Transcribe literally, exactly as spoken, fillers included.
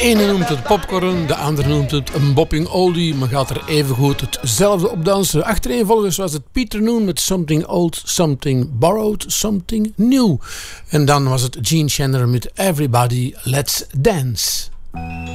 ene noemt het popcorn, de andere noemt het een bopping oldie, maar gaat er evengoed hetzelfde op dansen. Achtereenvolgens was het Peter Noon met Something Old, Something Borrowed, Something New. En dan was het Gene Chandler met Everybody Let's Dance.